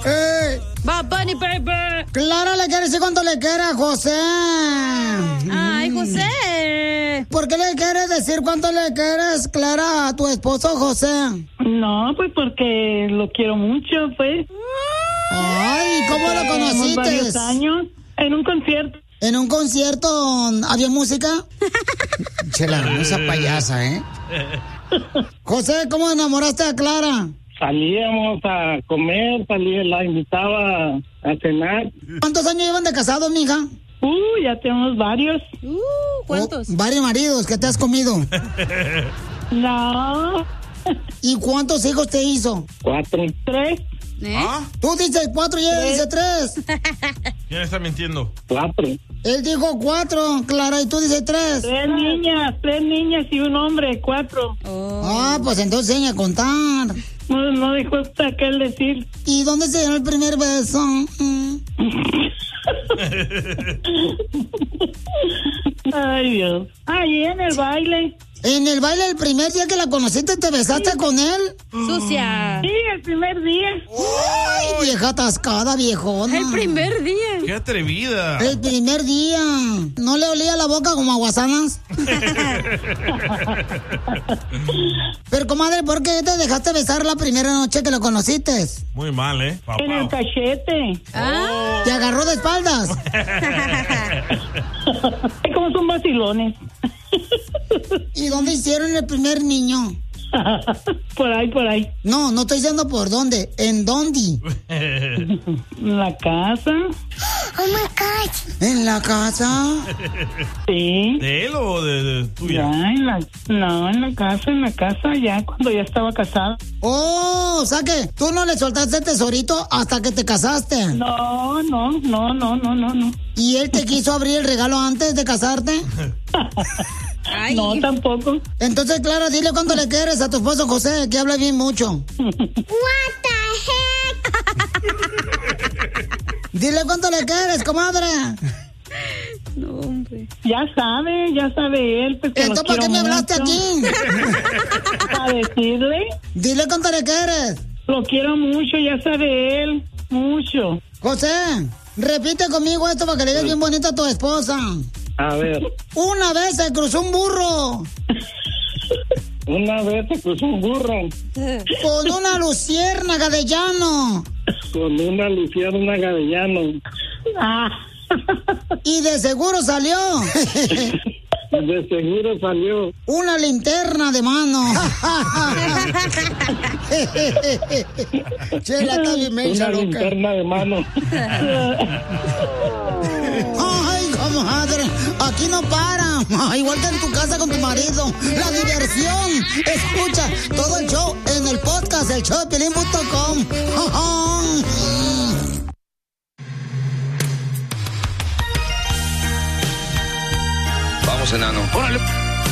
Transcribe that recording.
Bad Bunny, baby. Clara le quiere decir cuánto le quiere a José. Ay, José. ¿Por qué le quieres decir cuánto le quieres, Clara, a tu esposo José? No, pues porque lo quiero mucho, pues. Ay, ¿cómo lo conociste? Varios años, en un concierto. ¿En un concierto había música? Chela, esa payasa, ¿eh? José, ¿cómo enamoraste a Clara? Salíamos a comer, la invitaba a cenar. ¿Cuántos años llevan de casados, mija? Ya tenemos varios. ¿Cuántos? Varios maridos que te has comido. No. ¿Y cuántos hijos te hizo? 4. 3. Tú dices 4 y él dice 3. ¿Quién está mintiendo? 4. Él dijo 4, Clara, y tú dices 3. 3 niñas y un hombre, 4. Ah, pues entonces enseña a contar. No dijo hasta aquel decir. ¿Y dónde se dio el primer beso? Ay, Dios. Ahí en el baile. ¿En el baile el primer día que la conociste te besaste con él? Sucia. Sí, el primer día. Ay, vieja atascada, viejona. El primer día. ¡Qué atrevida! El primer día. ¿No le olía la boca como a guasanas? Pero, comadre, ¿por qué te dejaste besar la primera noche que lo conociste? Muy mal, ¿eh? Papá. En el cachete. ¿Te agarró de espaldas? ¿Cómo son vacilones? ¿Y dónde hicieron el primer niño? Por ahí. No, no estoy diciendo por dónde. ¿En dónde? En la casa. Oh my God. ¿En la casa? Sí. ¿De él o de tuya? Ya, en la casa, ya cuando ya estaba casada. Oh, o sea que tú no le soltaste el tesorito hasta que te casaste. No. ¿Y él te quiso abrir el regalo antes de casarte? Ay. No, tampoco. Entonces, Clara, dile cuánto le quieres a tu esposo José, que habla bien mucho. What the heck? Dile cuánto le quieres, comadre. No, hombre. Ya sabe él. Pues, ¿Entonces para qué me hablaste aquí? Para decirle. Dile cuánto le quieres. Lo quiero mucho, ya sabe él. Mucho. José, repite conmigo esto para que le digas bien bonito a tu esposa. A ver. Una vez se cruzó un burro. Una vez se cruzó un burro. Con una luciérnaga de llano. Con una luciérnaga de llano. Y de seguro salió. De seguro salió. Una linterna de mano. Chela, está bien mensa, Una loca. linterna de mano. Ay, comadre, aquí no para. Igual que en tu casa con tu marido. La diversión. Escucha todo el show en el podcast, el showdepiolín.com. Vamos, enano. ¡Órale!